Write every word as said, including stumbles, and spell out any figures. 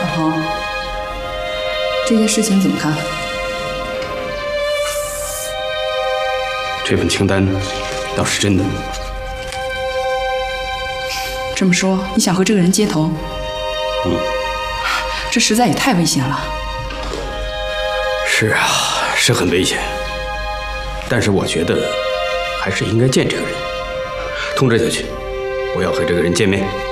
鹏，这件事情怎么看？ 这份清单倒是真的。 这么说，你想和这个人接头？ 嗯， 这实在也太危险了。 是啊，是很危险。但是我觉得还是应该见这个人。通知下去，我要和这个人见面。